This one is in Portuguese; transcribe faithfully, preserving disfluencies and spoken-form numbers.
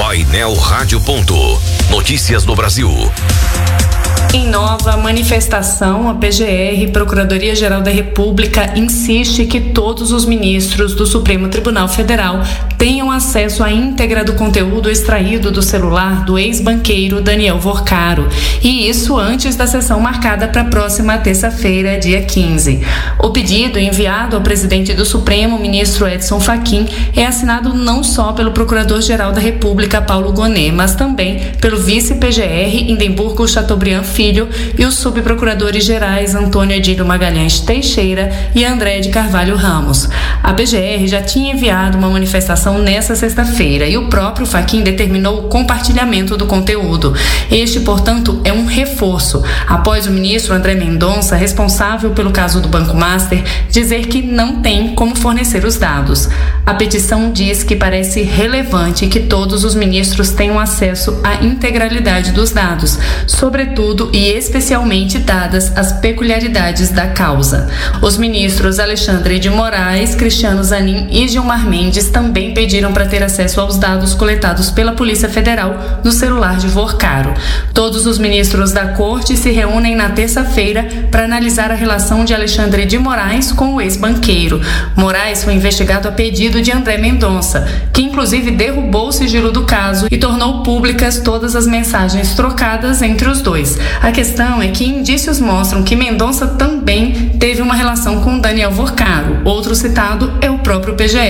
Painel Rádio. Notícias do Brasil. Em nova manifestação, a P G R, Procuradoria-Geral da República, insiste que todos os ministros do Supremo Tribunal Federal tenham acesso à íntegra do conteúdo extraído do celular do ex-banqueiro Daniel Vorcaro, e isso antes da sessão marcada para a próxima terça-feira, dia quinze. O pedido, enviado ao presidente do Supremo, ministro Edson Fachin, é assinado não só pelo Procurador-Geral da República, Paulo Gonet, mas também pelo vice-P G R, Indemburgo Chateaubriand Filho, e os subprocuradores gerais Antônio Edílio Magalhães Teixeira e André de Carvalho Ramos. A P G R já tinha enviado uma manifestação nesta sexta-feira e o próprio Fachin determinou o compartilhamento do conteúdo. Este, portanto, é um reforço, após o ministro André Mendonça, responsável pelo caso do Banco Master, dizer que não tem como fornecer os dados. A petição diz que parece relevante que todos os ministros tenham acesso à integralidade dos dados, sobretudo e especialmente dadas as peculiaridades da causa. Os ministros Alexandre de Moraes, Cristiano Zanin e Gilmar Mendes também pediram para ter acesso aos dados coletados pela Polícia Federal no celular de Vorcaro. Todos os ministros da Corte se reúnem na terça-feira para analisar a relação de Alexandre de Moraes com o ex-banqueiro. Moraes foi investigado a pedido de André Mendonça, que inclusive derrubou o sigilo do caso e tornou públicas todas as mensagens trocadas entre os dois. A questão é que indícios mostram que Mendonça também teve uma relação com Daniel Vorcaro. Outro citado é o próprio P G R.